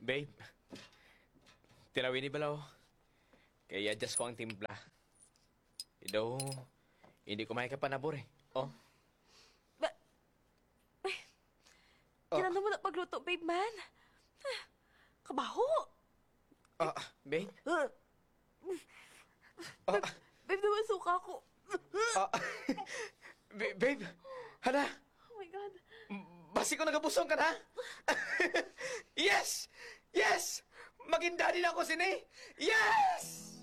Babe, tinawin ni Balaw. Kaya adjust ko ang timpla. Idaw, hindi ko may kapanabor eh. Oh. Kinano mo na pagluto, babe man. Kabaho. Babe? Babe, naman suka ko. Babe, hana, Oh my God. basi ko nagabusong ka na. Yes! Yes! Maging daddy na ako, Sine! Yes!